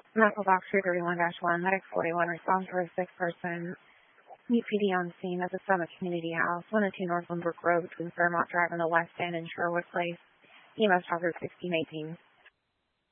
Medical Box 331-1, Medic 41, responds for a sick person. Meet PD on scene at the Summit Community House, 102 North Lindbrook Road between Fairmont Drive and the West End and Sherwood Place. EMS Talker 1618.